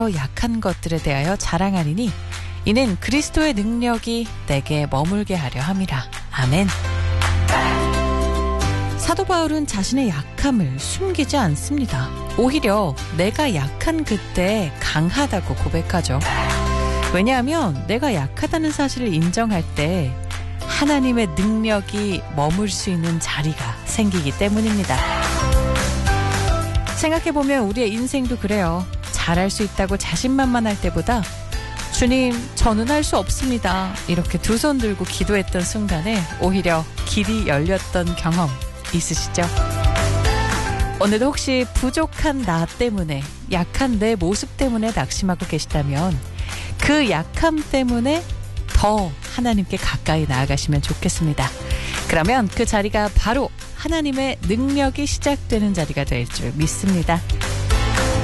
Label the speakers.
Speaker 1: 약한 것들에 대하여 자랑하리니 이는 그리스도의 능력이 내게 머물게 하려 함이라. 아멘. 사도 바울은 자신의 약함을 숨기지 않습니다. 오히려 내가 약한 그때 강하다고 고백하죠. 왜냐하면 내가 약하다는 사실을 인정할 때 하나님의 능력이 머물 수 있는 자리가 생기기 때문입니다. 생각해보면 우리의 인생도 그래요. 잘할 수 있다고 자신만만할 때보다 주님, 저는 할 수 없습니다. 이렇게 두 손 들고 기도했던 순간에 오히려 길이 열렸던 경험 있으시죠? 오늘도 혹시 부족한 나 때문에, 약한 내 모습 때문에 낙심하고 계시다면 그 약함 때문에 더 하나님께 가까이 나아가시면 좋겠습니다. 그러면 그 자리가 바로 하나님의 능력이 시작되는 자리가 될 줄 믿습니다.